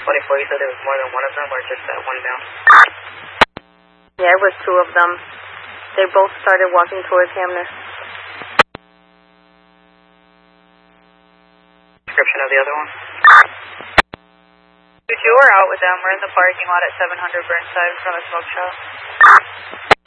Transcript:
1024, you said there was more than one of them or just that one down? Yeah, it was two of them. They both started walking towards Hamner. Description of the other one? 2-2, we're out with them. We're in the parking lot at 700 Burnside in front of the smoke shop.